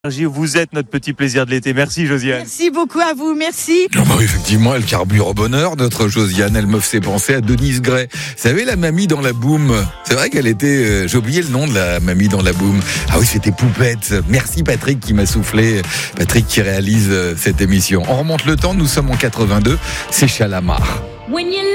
Vous êtes notre petit plaisir de l'été. Merci Josiane. Merci beaucoup à vous, merci. Oh bah, effectivement, elle carbure au bonheur, notre Josiane. Elle me fait penser à Denise Gray. Vous savez, la mamie dans la boum. C'est vrai qu'elle était... j'ai oublié le nom de la mamie dans la boum. Ah oui, c'était Poupette. Merci Patrick qui m'a soufflé. Patrick qui réalise cette émission. On remonte le temps, nous sommes en 82. C'est Chalamar.